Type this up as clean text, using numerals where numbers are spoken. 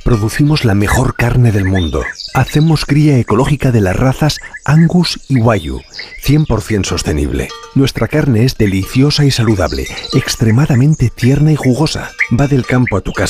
Producimos la mejor carne del mundo. Hacemos cría ecológica de las razas Angus y Wagyu, 100% sostenible. Nuestra carne es deliciosa y saludable, extremadamente tierna y jugosa. Va del campo a tu casa.